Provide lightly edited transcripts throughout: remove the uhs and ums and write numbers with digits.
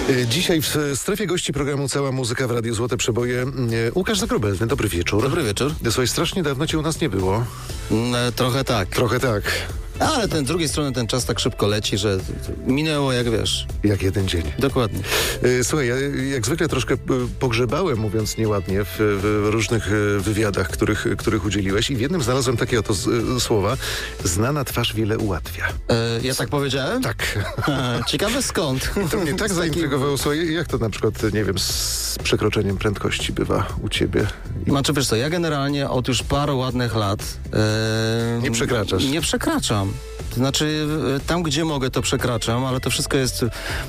Dzisiaj w strefie gości programu Cała Muzyka w Radiu Złote Przeboje Łukasz Zagrobelny. Dobry wieczór. Dobry wieczór. Słuchaj, strasznie dawno cię u nas nie było. Trochę tak. Trochę tak. Ale z drugiej strony ten czas tak szybko leci, że minęło jak wiesz. Jak jeden dzień. Dokładnie. Słuchaj, ja jak zwykle troszkę pogrzebałem, mówiąc nieładnie, w różnych wywiadach, których udzieliłeś i w jednym znalazłem takie oto słowa. Znana twarz wiele ułatwia. Ja tak powiedziałem? Tak. Ciekawe skąd. To mnie tak zaintrygowało. Słuchaj, jak to na przykład, nie wiem, z przekroczeniem prędkości bywa u ciebie? Znaczy wiesz co, ja generalnie od już paru ładnych lat Nie przekraczasz? Nie przekraczam. To znaczy tam, gdzie mogę, to przekraczam, ale to wszystko jest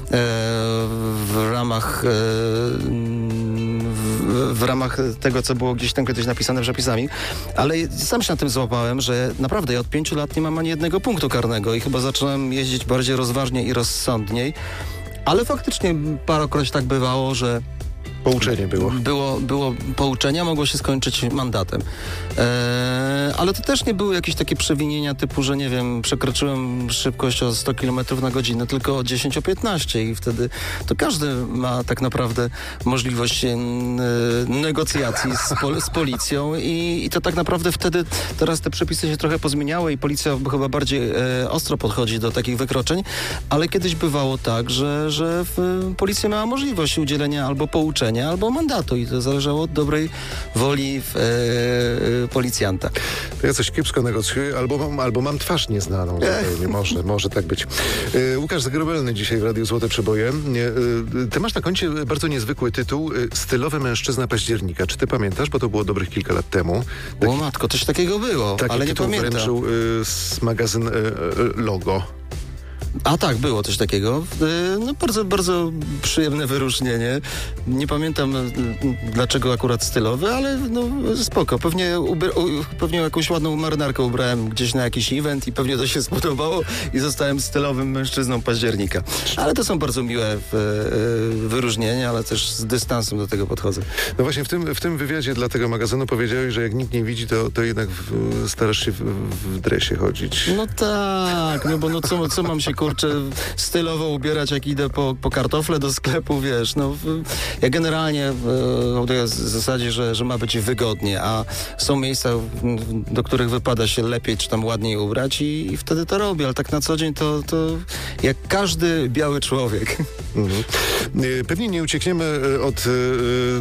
w ramach tego, co było gdzieś tam kiedyś napisane przepisami, ale sam się na tym złapałem, że naprawdę ja od 5 lat nie mam ani jednego punktu karnego i chyba zacząłem jeździć bardziej rozważnie i rozsądniej, ale faktycznie parokroć tak bywało, że Pouczenie było. Było pouczenie, mogło się skończyć mandatem. Ale to też nie były jakieś takie przewinienia typu, że nie wiem, przekroczyłem szybkość o 100 km na godzinę, tylko o 10, o 15 i wtedy to każdy ma tak naprawdę możliwość negocjacji z policją i to tak naprawdę wtedy, teraz te przepisy się trochę pozmieniały i policja chyba bardziej ostro podchodzi do takich wykroczeń, ale kiedyś bywało tak, że policja miała możliwość udzielenia albo pouczenia, albo mandatu i to zależało od dobrej woli policjanta. To ja coś kiepsko negocjuję, albo mam twarz nieznaną zupełnie. Może tak być. Łukasz Zagrobelny dzisiaj w Radiu Złote Przeboje. Ty masz na koncie bardzo niezwykły tytuł Stylowy mężczyzna października. Czy ty pamiętasz? Bo to było dobrych kilka lat temu. O matko, coś takiego było, ale nie pamiętam. Wręczył z magazyn Logo. A tak, było coś takiego. No bardzo, bardzo przyjemne wyróżnienie. Nie pamiętam dlaczego akurat stylowy, ale no spoko. Pewnie jakąś ładną marynarkę ubrałem gdzieś na jakiś event i pewnie to się spodobało i zostałem stylowym mężczyzną października. Ale to są bardzo miłe wyróżnienia, ale też z dystansem do tego podchodzę. No właśnie w tym wywiadzie dla tego magazynu powiedziałeś, że jak nikt nie widzi, to jednak starasz się w dresie chodzić. No tak, no bo no co mam się kurczę stylowo ubierać, jak idę po kartofle do sklepu, wiesz, no ja generalnie hołduję w zasadzie, że ma być wygodnie, a są miejsca, do których wypada się lepiej czy tam ładniej ubrać i wtedy to robię, ale tak na co dzień to jak każdy biały człowiek. Mhm. Pewnie nie uciekniemy od